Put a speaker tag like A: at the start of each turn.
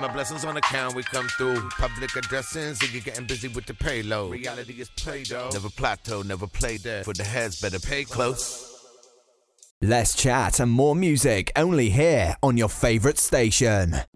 A: My blessings on account, we come through. Public addressing, Ziggy getting busy with the payload. Reality is Play-Doh. Never plateau, never play dead. For the heads, better pay close.
B: Less chat and more music only here on your favorite station.